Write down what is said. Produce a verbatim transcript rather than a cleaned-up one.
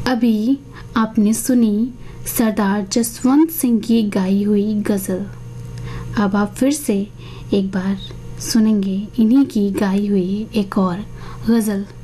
अभी आपने सुनी सरदार जसवंत सिंह की गाई हुई गज़ल। अब आप फिर से एक बार सुनेंगे इन्हीं की गाई हुई एक और गज़ल।